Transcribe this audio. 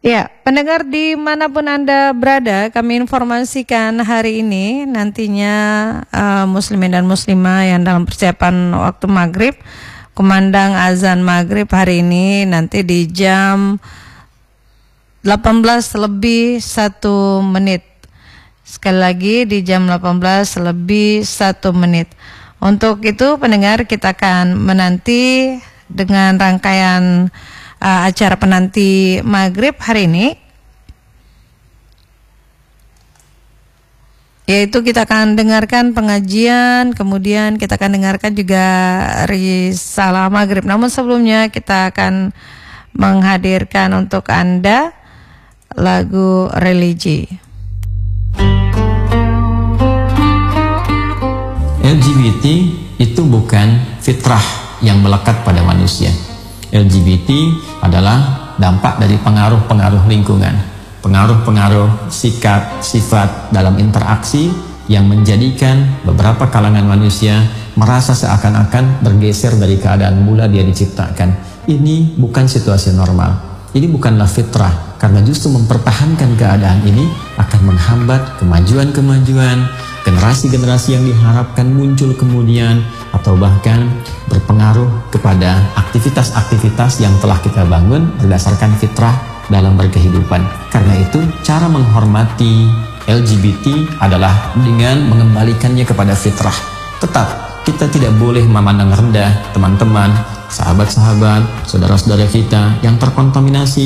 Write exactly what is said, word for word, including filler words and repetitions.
Ya, pendengar dimanapun Anda berada, kami informasikan hari ini nantinya uh, muslimin dan muslimah yang dalam persiapan waktu maghrib, kumandang azan maghrib hari ini nanti di jam delapan belas lebih satu menit. Sekali lagi di jam delapan belas lebih satu menit. Untuk itu pendengar, kita akan menanti dengan rangkaian Uh, acara penanti maghrib hari ini, yaitu kita akan dengarkan pengajian, kemudian kita akan dengarkan juga risalah maghrib. Namun sebelumnya kita akan menghadirkan untuk Anda lagu religi. L G B T itu bukan fitrah yang melekat pada manusia. L G B T adalah dampak dari pengaruh-pengaruh lingkungan, pengaruh-pengaruh sikap, sifat dalam interaksi yang menjadikan beberapa kalangan manusia merasa seakan-akan bergeser dari keadaan mula dia diciptakan. Ini bukan situasi normal, ini bukanlah fitrah, karena justru mempertahankan keadaan ini akan menghambat kemajuan-kemajuan generasi-generasi yang diharapkan muncul kemudian, atau bahkan berpengaruh kepada aktivitas-aktivitas yang telah kita bangun berdasarkan fitrah dalam berkehidupan. Karena itu, cara menghormati L G B T adalah dengan mengembalikannya kepada fitrah. Tetap, kita tidak boleh memandang rendah teman-teman, sahabat-sahabat, saudara-saudara kita yang terkontaminasi